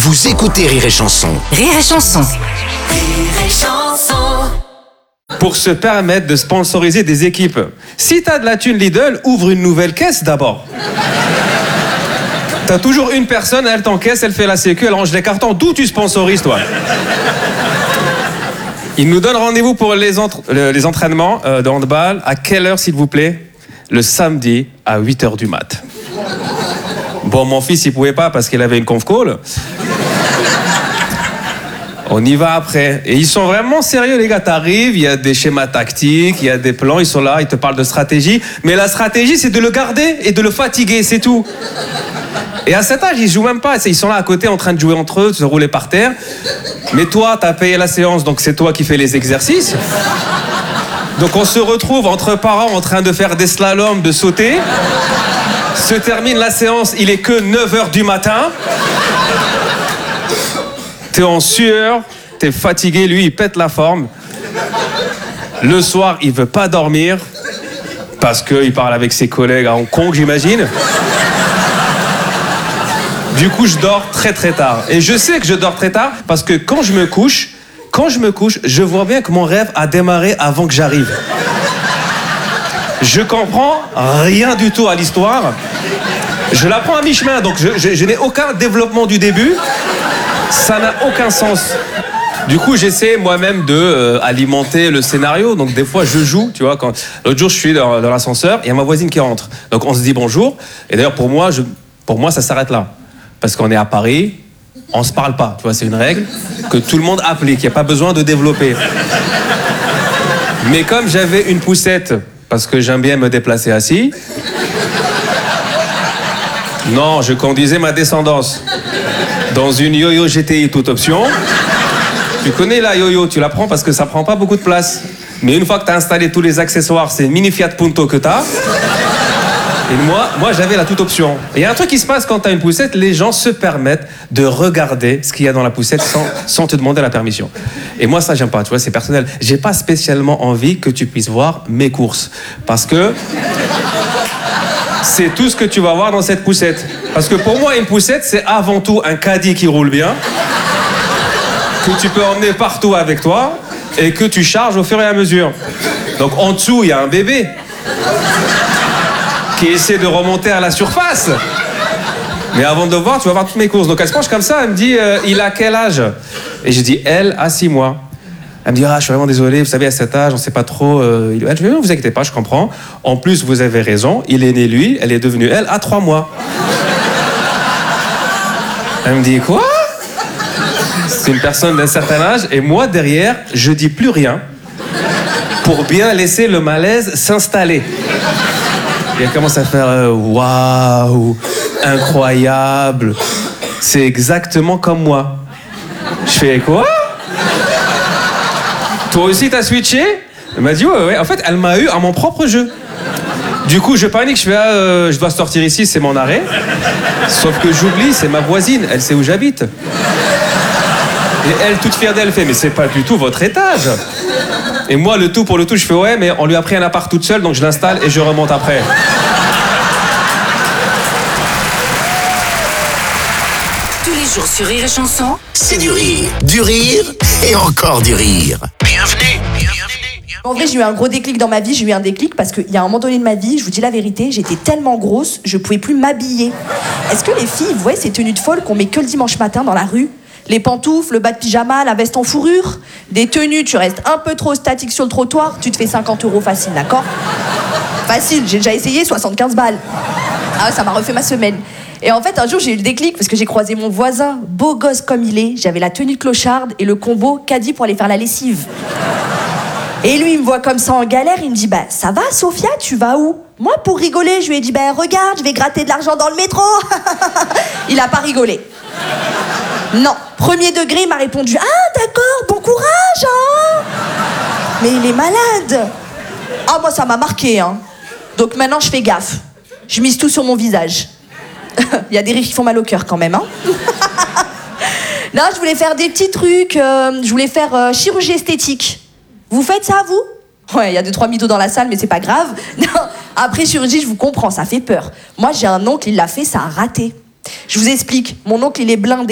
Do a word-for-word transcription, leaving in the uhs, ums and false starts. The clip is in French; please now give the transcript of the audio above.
Vous écoutez Rire et Chanson. Rire et Chanson. Rire et Chanson. Pour se permettre de sponsoriser des équipes. Si t'as de la thune Lidl, ouvre une nouvelle caisse d'abord. T'as toujours une personne, elle t'encaisse, elle fait la sécu, elle range les cartons. D'où tu sponsorises, toi? Il nous donne rendez-vous pour les, entre... les entraînements euh, de handball. À quelle heure, s'il vous plaît? Le samedi à huit heures du mat. Bon, mon fils, il pouvait pas parce qu'il avait une conf call. On y va après. Et ils sont vraiment sérieux, les gars. T'arrives, il y a des schémas tactiques, il y a des plans, ils sont là, ils te parlent de stratégie. Mais la stratégie, c'est de le garder et de le fatiguer, c'est tout. Et à cet âge, ils jouent même pas. Ils sont là à côté en train de jouer entre eux, de se rouler par terre. Mais toi, t'as payé la séance, donc c'est toi qui fais les exercices. Donc on se retrouve entre parents en train de faire des slaloms, de sauter. Se termine la séance, il est que neuf heures du matin. T'es en sueur, t'es fatigué, lui il pète la forme. Le soir, il veut pas dormir parce qu'il parle avec ses collègues à Hong Kong, j'imagine. Du coup, je dors très très tard. Et je sais que je dors très tard parce que quand je me couche, quand je me couche, je vois bien que mon rêve a démarré avant que j'arrive. Je comprends rien du tout à l'histoire. Je la prends à mi-chemin, donc je, je, je n'ai aucun développement du début. Ça n'a aucun sens. Du coup, j'essaie moi-même de euh, alimenter le scénario. Donc des fois, je joue, tu vois. Quand... L'autre jour, je suis dans, dans l'ascenseur, il y a ma voisine qui rentre. Donc on se dit bonjour. Et d'ailleurs, pour moi, je, pour moi, ça s'arrête là. Parce qu'on est à Paris, on se parle pas. Tu vois, c'est une règle que tout le monde applique. Il n'y a pas besoin de développer. Mais comme j'avais une poussette, parce que j'aime bien me déplacer assis. Non, je conduisais ma descendance dans une Yo-Yo G T I toute option. Tu connais la Yo-Yo, tu la prends parce que ça prend pas beaucoup de place. Mais une fois que tu as installé tous les accessoires, c'est une mini Fiat Punto que tu as. Et moi, moi j'avais la toute option. Et il y a un truc qui se passe quand tu as une poussette, les gens se permettent de regarder ce qu'il y a dans la poussette sans, sans te demander la permission. Et moi, ça, j'aime pas, tu vois, c'est personnel. J'ai pas spécialement envie que tu puisses voir mes courses. Parce que c'est tout ce que tu vas voir dans cette poussette. Parce que pour moi, une poussette, c'est avant tout un caddie qui roule bien, que tu peux emmener partout avec toi, et que tu charges au fur et à mesure. Donc en dessous, il y a un bébé qui essaie de remonter à la surface. Mais avant de le voir, tu vas voir toutes mes courses. Donc elle se penche comme ça, elle me dit, euh, il a quel âge? Et je dis, elle a six mois. Elle me dit, ah, je suis vraiment désolé, vous savez, à cet âge, on ne sait pas trop. Euh, il... Je dis, ne vous inquiétez pas, je comprends. En plus, vous avez raison, il est né lui, elle est devenue elle à trois mois. Elle me dit, quoi? C'est une personne d'un certain âge, et moi, derrière, je dis plus rien pour bien laisser le malaise s'installer. Et elle commence à faire euh, waouh, incroyable, c'est exactement comme moi. Je fais quoi? Toi aussi t'as switché? Elle m'a dit ouais, ouais. En fait, elle m'a eu à mon propre jeu. Du coup, je panique, je fais ah, euh, je dois sortir ici, c'est mon arrêt. Sauf que j'oublie, c'est ma voisine, elle sait où j'habite. Et elle, toute fière d'elle, fait mais c'est pas du tout votre étage. Et moi, le tout pour le tout, je fais ouais, mais on lui a pris un appart toute seule, donc je l'installe et je remonte après. Tous les jours sur Rire et Chanson. C'est du rire, du rire et encore du rire. Bienvenue, bienvenue. En vrai, j'ai eu un gros déclic dans ma vie. J'ai eu un déclic parce qu'il y a un moment donné de ma vie, je vous dis la vérité, j'étais tellement grosse, je pouvais plus m'habiller. Est-ce que les filles, vous voyez ces tenues de folle qu'on met que le dimanche matin dans la rue? Les pantoufles, le bas de pyjama, la veste en fourrure. Des tenues, tu restes un peu trop statique sur le trottoir, tu te fais cinquante euros facile, d'accord? Facile, j'ai déjà essayé, soixante-quinze balles. Ah, ça m'a refait ma semaine. Et en fait, un jour, j'ai eu le déclic parce que j'ai croisé mon voisin, beau gosse comme il est. J'avais la tenue de clocharde et le combo caddie pour aller faire la lessive. Et lui, il me voit comme ça en galère, il me dit, bah, ça va, Sophia, tu vas où? Moi, pour rigoler, je lui ai dit, bah, regarde, je vais gratter de l'argent dans le métro. Il a pas rigolé. Non, premier degré, il m'a répondu, ah, d'accord, bon courage, hein. Mais il est malade. Ah, moi, ça m'a marqué, hein. Donc maintenant, je fais gaffe. Je mise tout sur mon visage. Il y a des rires qui font mal au cœur quand même, hein. Là, je voulais faire des petits trucs. Euh, je voulais faire euh, chirurgie esthétique. Vous faites ça, vous? Ouais, il y a deux, trois mythos dans la salle, mais c'est pas grave. Non, après chirurgie, je vous comprends, ça fait peur. Moi, j'ai un oncle, il l'a fait, ça a raté. Je vous explique. Mon oncle, il est blindé.